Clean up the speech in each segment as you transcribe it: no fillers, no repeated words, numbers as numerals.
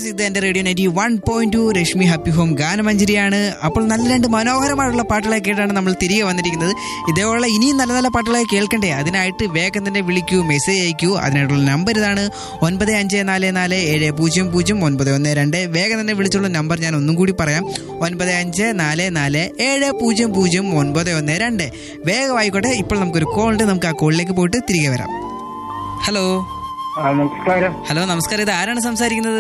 Yes, ഇത് എന്റെ radio 91.2 Rashmi happy home ഗാനമഞ്ജരിയാണ്. അപ്പോൾ നല്ല രണ്ട് മനോഹരമായിട്ടുള്ള പാട്ടുകളെ കേട്ടാണ് നമ്മൾ തിരികെ വന്നിരിക്കുന്നത്. ഇതേപോലെ ഇനിയും നല്ല നല്ല പാട്ടുകളെ കേൾക്കണ്ടേ? അതിനായിട്ട് വേഗം തന്നെ വിളിക്കൂ, മെസ്സേജ് അയക്കൂ. അതിനായിട്ടുള്ള നമ്പർ ഇതാണ് 9544700912. വേഗം തന്നെ വിളിച്ചുള്ള നമ്പർ ഞാൻ ഒന്നും കൂടി പറയാം, 9544700912. വേഗം ആയിക്കോട്ടെ. ഇപ്പോൾ നമുക്കൊരു കോൾ ഉണ്ട്, നമുക്ക് ആ കോളിലേക്ക് പോയിട്ട് തിരികെ വരാം. ഹലോ. നമസ്കാരം. ഹലോ, നമസ്കാരം. ഇത് ആരാണ് സംസാരിക്കുന്നത്?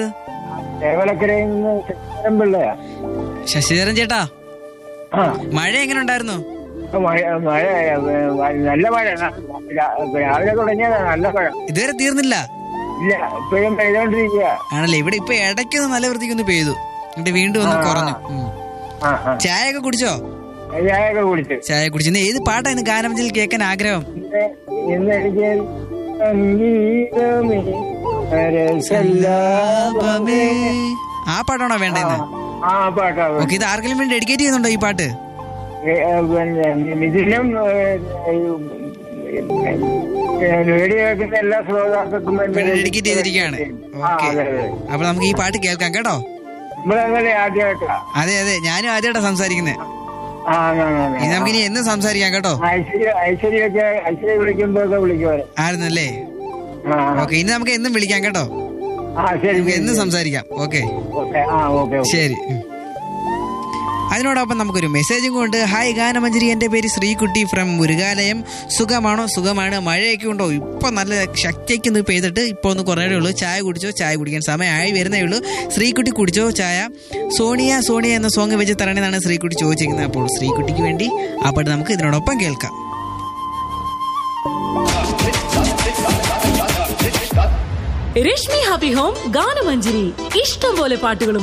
ശശിധരൻ ചേട്ടാ, മഴ എങ്ങനെ ഉണ്ടായിരുന്നു? മഴ നല്ല മഴ, രാവിലെ തുടങ്ങിയതാ നല്ല മഴ. ഇതുവരെ തീർന്നില്ല? ഇല്ല, ഇപ്പോഴും പെയ്തോണ്ടിരിക്കുക. ആണല്ലേ? ഇവിടെ ഇപ്പൊ ഇടയ്ക്കൊന്ന് നല്ല വൃത്തിക്കൊന്ന് പെയ്തു, എന്നിട്ട് വീണ്ടും ഒന്ന് കുറഞ്ഞു. ചായ ഒക്കെ കുടിച്ചോ? ചായയൊക്കെ കുടിച്ചു. ചായ കുടിച്ചു. ഇന്ന് ഏത് പാട്ടാ ഇന്ന് ഗാനമഞ്ജരിയിൽ കേൾക്കാൻ ആഗ്രഹം? ഇന്ന് എനിക്ക് ആ പാട്ടാണോ വേണ്ടത്? ആ പാട്ടാ. ഓക്കെ, ഇത് ആർക്കെങ്കിലും വേണ്ടി ഡെഡിക്കേറ്റ് ചെയ്യുന്നുണ്ടോ ഈ പാട്ട്? ഇതിനും റേഡിയോ കേൾക്കുന്ന എല്ലാ ശ്രോതാക്കൾക്കും ഡെഡിക്കേറ്റ് ചെയ്തിരിക്കുകയാണ്. ഓക്കെ, അപ്പൊ നമുക്ക് ഈ പാട്ട് കേൾക്കാം കേട്ടോ. നമ്മളങ്ങനെ ആദ്യമായിട്ടാ. അതെ അതെ, ഞാനും ആദ്യമായിട്ടാ സംസാരിക്കുന്നത്. ഇത് നമുക്കിനി എന്നും സംസാരിക്കാം കേട്ടോ. ഐശ്വര്യ വിളിക്കുമ്പോഴൊക്കെ വിളിക്കുവാറ് ആയിരുന്നല്ലേ? ഓക്കെ, ഇനി നമുക്ക് എന്നും വിളിക്കാം കേട്ടോ. എന്നും സംസാരിക്കാം. ഓക്കെ, ശരി. അതിനോടൊപ്പം നമുക്കൊരു മെസ്സേജും കൊണ്ട്. ഹായ് ഗാനമഞ്ജരി, എൻ്റെ പേര് ശ്രീകുട്ടി ഫ്രം മുരുകാലയം. സുഖമാണോ? സുഖമാണ്. മഴയൊക്കെ ഉണ്ടോ? ഇപ്പൊ നല്ല ശക്തിയൊക്കെ ഒന്ന് പെയ്തിട്ട് ഇപ്പൊ ഒന്ന് കുറേ ഉള്ളൂ. ചായ കുടിച്ചോ? ചായ കുടിക്കാൻ സമയമായി വരുന്നേ ഉള്ളൂ. ശ്രീകുട്ടി കുടിച്ചോ ചായ? സോണിയ സോണിയ എന്ന സോങ് വെച്ച് തരണമെന്നാണ് ശ്രീകുട്ടി ചോദിച്ചിരിക്കുന്നത്. അപ്പോൾ ശ്രീകുട്ടിക്ക് വേണ്ടി ആ പാട്ട് നമുക്ക് ഇതിനോടൊപ്പം കേൾക്കാം. രശ്മി ഹാപ്പി ഹോം ഗാനമഞ്ജരി, ഇഷ്ടം പോലെ പാട്ടുകളും